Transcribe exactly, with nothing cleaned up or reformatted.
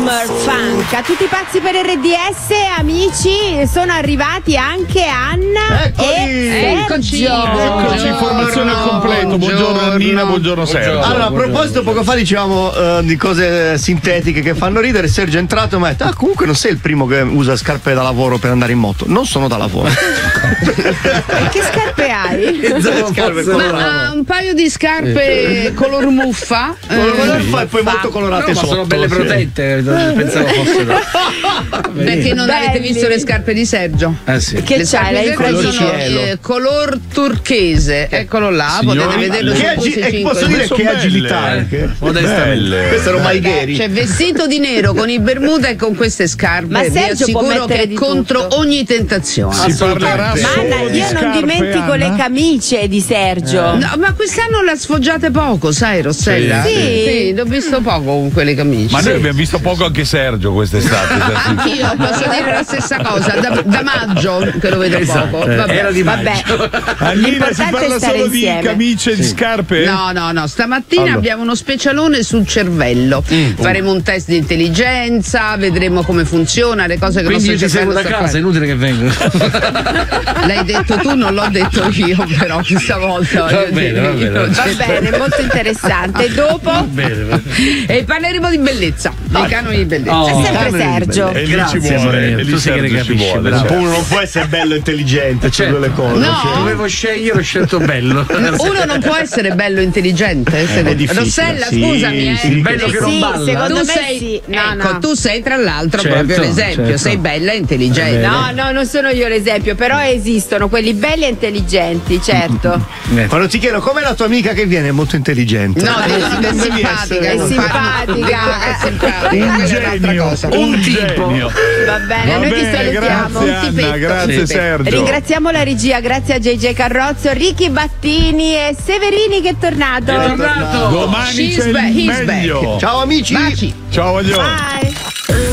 Summer Funk. A tutti pazzi per R D S, amici, sono arrivati anche Anna e Eccoci. Sergio. Eccoci, informazione al completo. Buongiorno Annina, buongiorno Sergio. Allora, a proposito, poco fa dicevamo uh, di cose sintetiche che fanno ridere. Sergio è entrato e mi ha detto: ah, comunque non sei il primo che usa scarpe da lavoro per andare in moto. Non sono da lavoro. Che scarpe hai? Scarpe Ma ha un paio di scarpe color muffa. color muffa e poi molto colorate No, ma sotto. sono belle protette, pensavo fossero. Perché non Belli. avete visto le scarpe di Sergio? Eh sì. Che Le c'hai? scarpe L'hai di Sergio preso? sono cielo. eh, color turchese. Eccolo là, Signori, potete vederlo Che su agi- Pulse eh, cinque. posso dire Sono che belle, agilità eh. anche. Belle. Queste erano Maighieri. Cioè, vestito di nero con i bermuda e con queste scarpe, Ma vi Sergio può assicuro mettere che è di contro tutto. ogni tentazione. Si parlerà Ma solo Anna, di io non scarpe, dimentico le Anna. camicie di Sergio. No, ma quest'anno la sfoggiate poco, sai, Rossella? Sì. Sì, l'ho visto poco con quelle camicie. Ma noi abbiamo visto poco anche Sergio quest'estate. Anch'io posso dire la stessa cosa, da, da maggio che lo vedo poco. Vabbè. Era di Vabbè, Annina, si l'importante parla è stare solo di insieme. camicie e di scarpe? No, no, no, stamattina Allora. abbiamo uno specialone sul cervello. Faremo un test di intelligenza, vedremo come funziona, le cose che Quindi il io nostro ti seguo da cervello casa, è sta inutile che vengo. facendo. L'hai detto tu, non l'ho detto io, però questa volta. Va voglio bene, dire, va io bene. non Va c'entro. bene, molto interessante. Dopo Bene, bene. E parleremo di bellezza, dei canoni di bellezza. Oh. è sempre Sergio. E lì Grazie, ci vuole, amore, e lì tu sei che ne Sergio ci capisci, vuole. bravo. cioè. Uno non può essere bello e intelligente, c'è due le cose. No. cioè. Dovevo scegliere, ho scelto bello. Uno non può essere bello e intelligente. secondo- difficile, Rossella, sì, scusami, eh. sì, Il bello che non Sì, balla. secondo Tu me sei, sì. No, ecco, no. tu sei tra l'altro Certo, proprio l'esempio, certo. sei bella e intelligente. No, no, non sono io l'esempio, però esistono quelli belli e intelligenti, certo. Quando ti chiedo com'è la tua amica che viene, è molto intelligente. No, dicono che è Devi simpatica. essere- È non simpatica. fanno- dicono che è simpatica. Un quella è un'altra genio, cosa. un genio. Va bene, Va noi ti bene, salutiamo. grazie Un Anna, tipetto. grazie Sì. Sergio. Ringraziamo la regia, grazie a J J Carrozzo, Ricky Battini e Severini che è tornato. È tornato. Domani She's c'è back, il he's back. meglio. Ciao amici. Baci. Ciao, voglio. Bye.